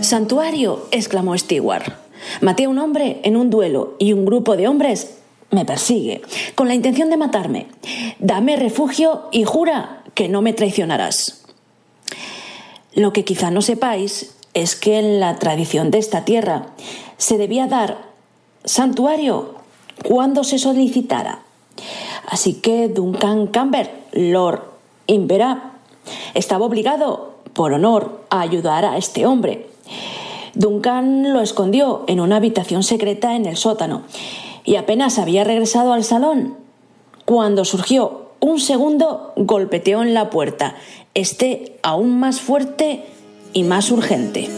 «Santuario», exclamó Stewart. «Maté a un hombre en un duelo y un grupo de hombres me persigue, con la intención de matarme. Dame refugio y jura que no me traicionarás». Lo que quizá no sepáis es que en la tradición de esta tierra se debía dar santuario cuando se solicitara. Así que Duncan Campbell, Lord Inverab, estaba obligado, por honor, a ayudar a este hombre. Duncan lo escondió en una habitación secreta en el sótano y apenas había regresado al salón cuando surgió un segundo golpeteo en la puerta, aún más fuerte y más urgente.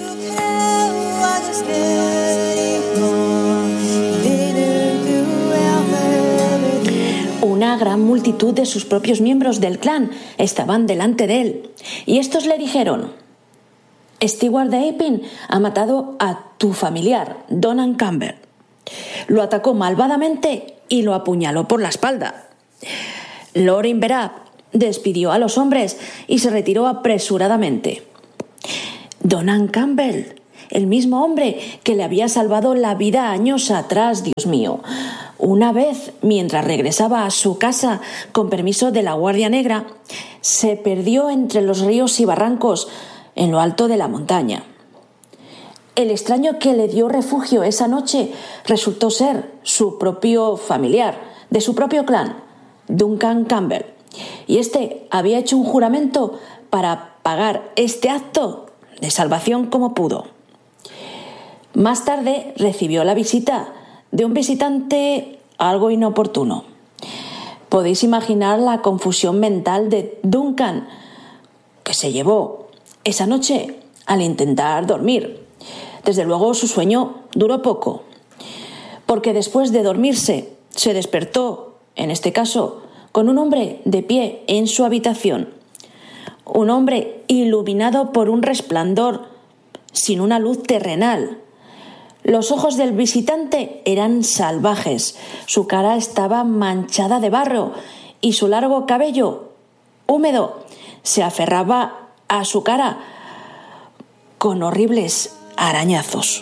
Una gran multitud de sus propios miembros del clan estaban delante de él, y estos le dijeron: «Stewart de Appin ha matado a tu familiar, Duncan Campbell. Lo atacó malvadamente y lo apuñaló por la espalda». Lord Inverab despidió a los hombres y se retiró apresuradamente. Duncan Campbell, el mismo hombre que le había salvado la vida años atrás, Dios mío. Una vez, mientras regresaba a su casa con permiso de la Guardia Negra, se perdió entre los ríos y barrancos en lo alto de la montaña. El extraño que le dio refugio esa noche resultó ser su propio familiar, de su propio clan, Duncan Campbell, y había hecho un juramento para pagar este acto de salvación como pudo. Más tarde recibió la visita de un visitante algo inoportuno. Podéis imaginar la confusión mental de Duncan que se llevó esa noche al intentar dormir. Desde luego su sueño duró poco, porque después de dormirse se despertó, en este caso, con un hombre de pie en su habitación. Un hombre iluminado por un resplandor sin una luz terrenal. Los ojos del visitante eran salvajes, su cara estaba manchada de barro y su largo cabello, húmedo, se aferraba a su cara con horribles arañazos.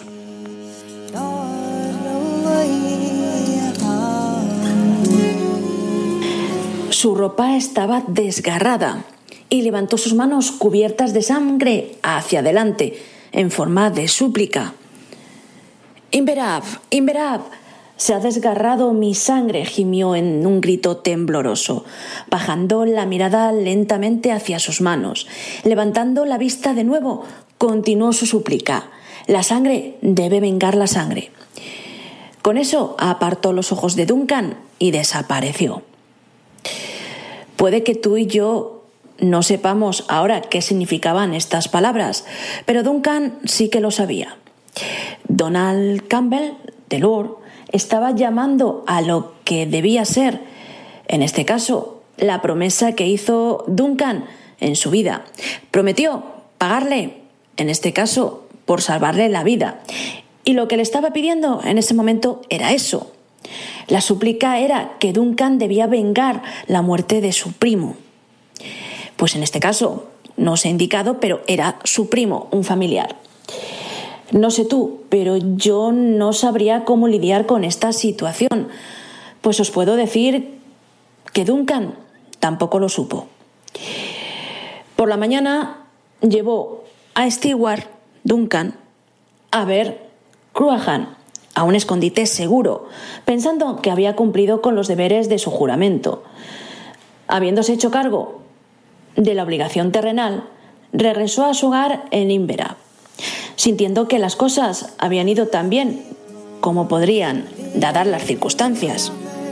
Su ropa estaba desgarrada y levantó sus manos cubiertas de sangre hacia adelante, en forma de súplica. «Inverab, Inverab, se ha desgarrado mi sangre», gimió en un grito tembloroso, bajando la mirada lentamente hacia sus manos. Levantando la vista de nuevo, continuó su súplica. «La sangre debe vengar la sangre». Con eso apartó los ojos de Duncan y desapareció. Puede que tú y yo no sepamos ahora qué significaban estas palabras, pero Duncan sí que lo sabía. Donald Campbell, de Lord, estaba llamando a lo que debía ser, en este caso, la promesa que hizo Duncan en su vida. Prometió pagarle, en este caso, por salvarle la vida. Y lo que le estaba pidiendo en ese momento era eso. La súplica era que Duncan debía vengar la muerte de su primo. Pues en este caso, no se ha indicado, pero era su primo, un familiar. No sé tú, pero yo no sabría cómo lidiar con esta situación, pues os puedo decir que Duncan tampoco lo supo. Por la mañana llevó a Stewart, Duncan, a ver Cruachan, a un escondite seguro, pensando que había cumplido con los deberes de su juramento. Habiéndose hecho cargo de la obligación terrenal, regresó a su hogar en Inverab, sintiendo que las cosas habían ido tan bien como podrían, dadas las circunstancias.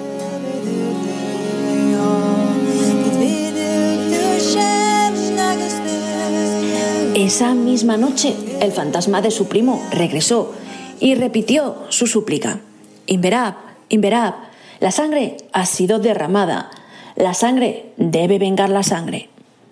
Esa misma noche, el fantasma de su primo regresó y repitió su súplica. «Inverab, Inverab, la sangre ha sido derramada. La sangre debe vengar la sangre».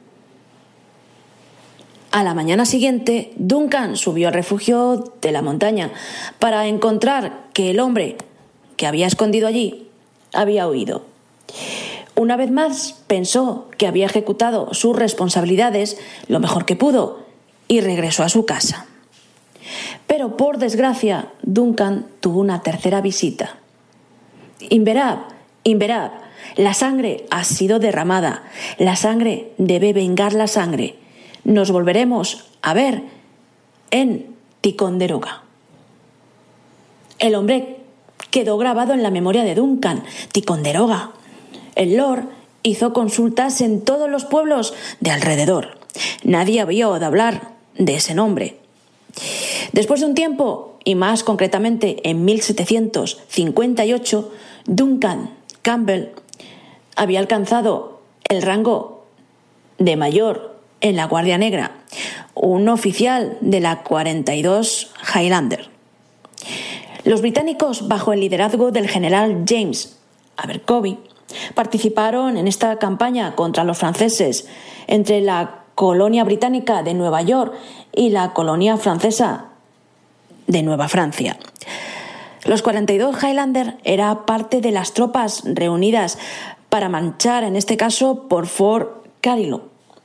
A la mañana siguiente, Duncan subió al refugio de la montaña para encontrar que el hombre que había escondido allí había huido. Una vez más pensó que había ejecutado sus responsabilidades lo mejor que pudo y regresó a su casa. Pero por desgracia, Duncan tuvo una tercera visita. Inverab, la sangre ha sido derramada. La sangre debe vengar la sangre. Nos volveremos a ver en Ticonderoga. El hombre quedó grabado en la memoria de Duncan. Ticonderoga. El Lord hizo consultas en todos los pueblos de alrededor. Nadie había oído hablar de ese nombre. Después de un tiempo, y más concretamente en 1758, Duncan Campbell había alcanzado el rango de mayor en la Guardia Negra, un oficial de la 42 Highlander. Los británicos, bajo el liderazgo del general James Abercrombie, participaron en esta campaña contra los franceses entre la colonia británica de Nueva York y la colonia francesa de Nueva Francia. Los 42 Highlander era parte de las tropas reunidas para marchar, en este caso, por Fort Carillon,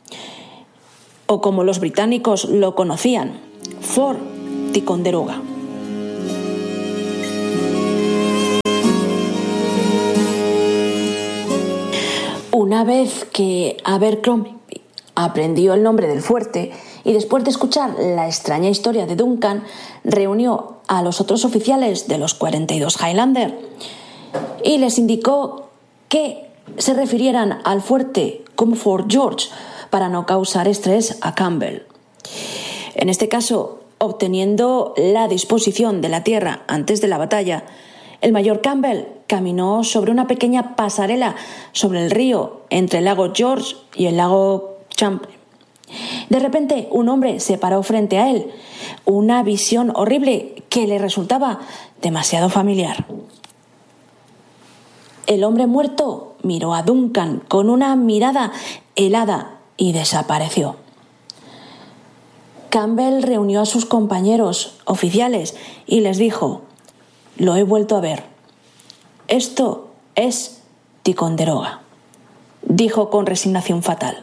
o como los británicos lo conocían, Fort Ticonderoga. Una vez que Abercrombie aprendió el nombre del fuerte y después de escuchar la extraña historia de Duncan, reunió a los otros oficiales de los 42 Highlander y les indicó que se refirieran al fuerte como Fort George para no causar estrés a Campbell. En este caso, obteniendo la disposición de la tierra antes de la batalla, el mayor Campbell caminó sobre una pequeña pasarela sobre el río entre el lago George y el lago Champlain. De repente, un hombre se paró frente a él, una visión horrible que le resultaba demasiado familiar. El hombre muerto miró a Duncan con una mirada helada y desapareció. Campbell reunió a sus compañeros oficiales y les dijo: «Lo he vuelto a ver. Esto es Ticonderoga», dijo con resignación fatal.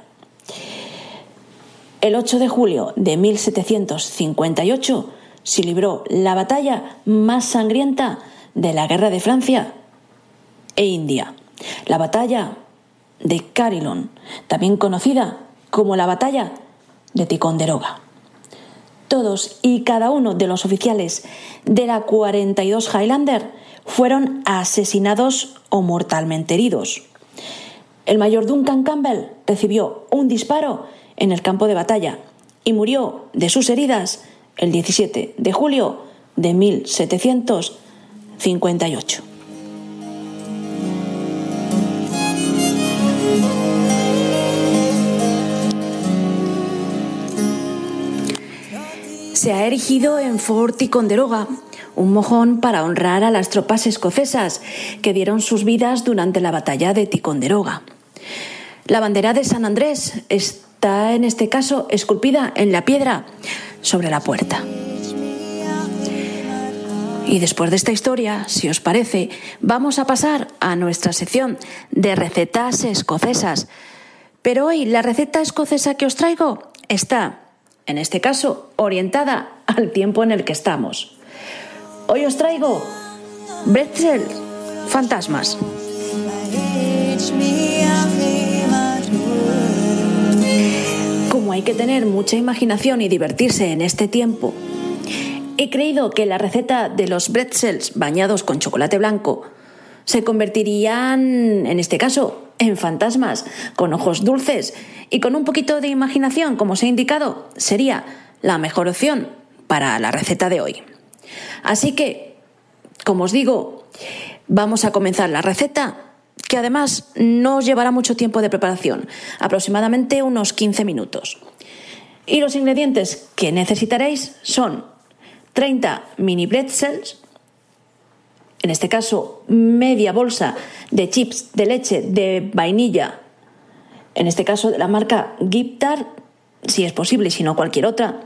El 8 de julio de 1758 se libró la batalla más sangrienta de la Guerra de Francia e India, la batalla de Carillon, también conocida como la batalla de Ticonderoga. Todos y cada uno de los oficiales de la 42 Highlander fueron asesinados o mortalmente heridos. El mayor Duncan Campbell recibió un disparo en el campo de batalla y murió de sus heridas el 17 de julio de 1758. Se ha erigido en Fort Ticonderoga un mojón para honrar a las tropas escocesas que dieron sus vidas durante la batalla de Ticonderoga. La bandera de San Andrés está en este caso esculpida en la piedra sobre la puerta. Y después de esta historia, si os parece, vamos a pasar a nuestra sección de recetas escocesas. Pero hoy la receta escocesa que os traigo está, en este caso, orientada al tiempo en el que estamos. Hoy os traigo bretzels fantasmas. Como hay que tener mucha imaginación y divertirse en este tiempo, he creído que la receta de los bretzels bañados con chocolate blanco se convertirían, en este caso, en fantasmas con ojos dulces y con un poquito de imaginación, como os he indicado, sería la mejor opción para la receta de hoy. Así que, como os digo, vamos a comenzar la receta, que además no os llevará mucho tiempo de preparación, aproximadamente unos 15 minutos. Y los ingredientes que necesitaréis son 30 mini pretzels, en este caso media bolsa de chips de leche de vainilla, en este caso de la marca Giptar, si es posible, si no cualquier otra.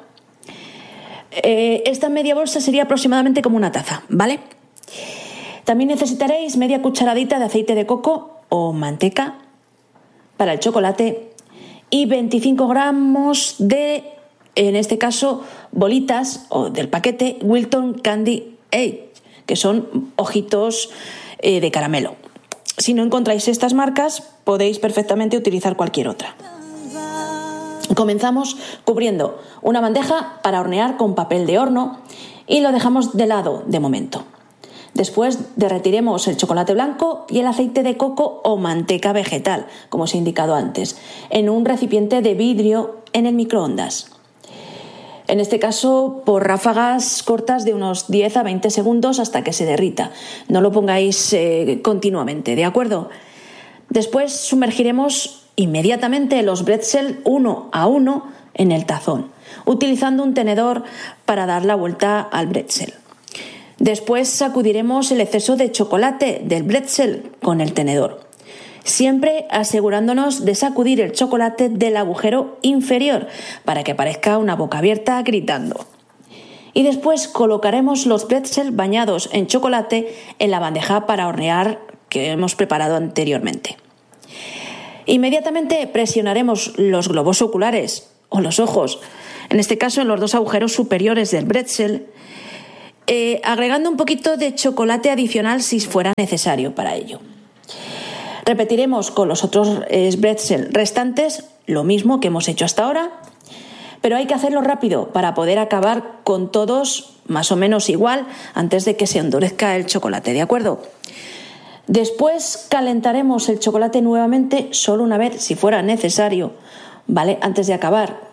Esta media bolsa sería aproximadamente como una taza, ¿vale? También necesitaréis media cucharadita de aceite de coco o manteca para el chocolate y 25 gramos de en este caso, bolitas o del paquete Wilton Candy Age, que son ojitos de caramelo. Si no encontráis estas marcas, podéis perfectamente utilizar cualquier otra. Comenzamos cubriendo una bandeja para hornear con papel de horno y lo dejamos de lado de momento. Después derretiremos el chocolate blanco y el aceite de coco o manteca vegetal, como os he indicado antes, en un recipiente de vidrio en el microondas. En este caso, por ráfagas cortas de unos 10 a 20 segundos hasta que se derrita. No lo pongáis continuamente, ¿de acuerdo? Después sumergiremos inmediatamente los bretzels uno a uno en el tazón, utilizando un tenedor para dar la vuelta al bretzel. Después sacudiremos el exceso de chocolate del bretzel con el tenedor, siempre asegurándonos de sacudir el chocolate del agujero inferior para que parezca una boca abierta gritando. Y después colocaremos los bretzels bañados en chocolate en la bandeja para hornear que hemos preparado anteriormente. Inmediatamente presionaremos los globos oculares o los ojos, en este caso en los dos agujeros superiores del bretzel, agregando un poquito de chocolate adicional si fuera necesario para ello. Repetiremos con los otros bretzels restantes lo mismo que hemos hecho hasta ahora, pero hay que hacerlo rápido para poder acabar con todos más o menos igual antes de que se endurezca el chocolate, ¿de acuerdo? Después calentaremos el chocolate nuevamente solo una vez si fuera necesario, ¿vale? Antes de acabar.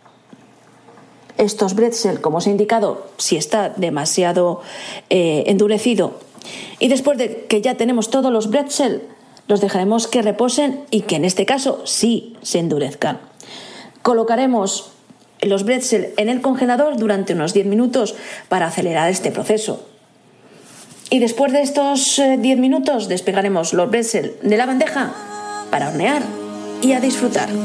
Estos bretzels, como os he indicado, si está demasiado endurecido. Y después de que ya tenemos todos los bretzels, los dejaremos que reposen y que en este caso sí se endurezcan. Colocaremos los bretzels en el congelador durante unos 10 minutos para acelerar este proceso. Y después de estos 10 minutos despegaremos los bretzels de la bandeja para hornear y a disfrutar.